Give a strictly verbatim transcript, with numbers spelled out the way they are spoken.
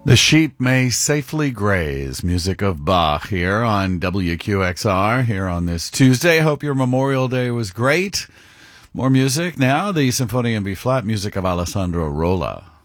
The sheep may safely graze. Music of Bach here on W Q X R here on this Tuesday. Hope your Memorial Day was great. More music now. The Symphony in B flat music of Alessandro Rolla.